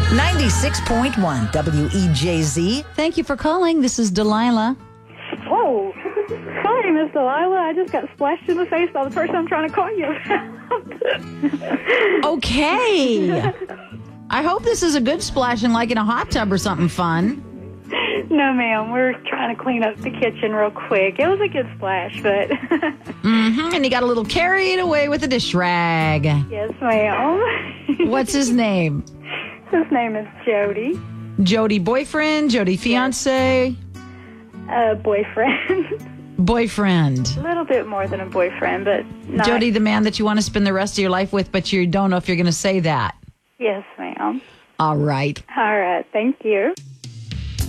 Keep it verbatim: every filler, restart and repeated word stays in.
ninety-six point one W E J Z. Thank you for calling. This is Delilah. Oh, sorry, Miss Delilah. I just got splashed in the face by the person I'm trying to call you about. Okay. I hope this is a good splashing, like in a hot tub or something fun. No, ma'am. We're trying to clean up the kitchen real quick. It was a good splash, but... Mm-hmm. And he got a little carried away with a dish rag. Yes, ma'am. What's his name? His name is Jody. Jody boyfriend? Jody fiance? Uh, boyfriend. Boyfriend. A little bit more than a boyfriend, but not... Jody, the man that you want to spend the rest of your life with, but you don't know if you're going to say that. Yes, ma'am. All right. All right. Thank you.